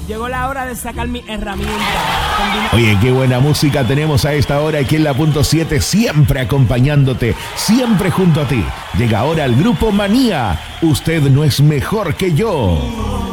Llegó la hora de sacar mi herramienta. Oye, qué buena música tenemos a esta hora aquí en la punto 7, siempre acompañándote, siempre junto a ti. Llega ahora el Grupo Manía. Usted no es mejor que yo.